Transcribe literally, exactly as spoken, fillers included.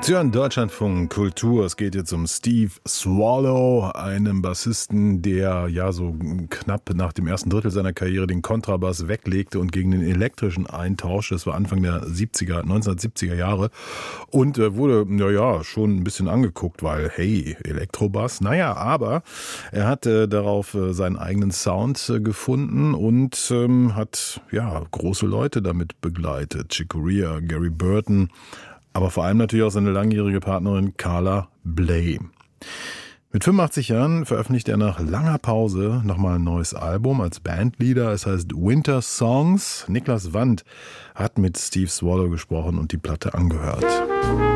Sie hören Deutschlandfunk Kultur. Es geht jetzt um Steve Swallow, einem Bassisten, der ja so knapp nach dem ersten Drittel seiner Karriere den Kontrabass weglegte und gegen den elektrischen eintauschte. Das war Anfang der siebziger, neunzehnhundertsiebziger Jahre und äh, wurde, naja, schon ein bisschen angeguckt, weil, hey, Elektrobass, naja, aber er hat äh, darauf äh, seinen eigenen Sound äh, gefunden und ähm, hat, ja, große Leute damit begleitet. Chick Corea, Gary Burton, aber vor allem natürlich auch seine langjährige Partnerin Carla Bley. Mit fünfundachtzig Jahren veröffentlicht er nach langer Pause nochmal ein neues Album als Bandleader. Es heißt Winter Songs. Niklas Wandt hat mit Steve Swallow gesprochen und die Platte angehört.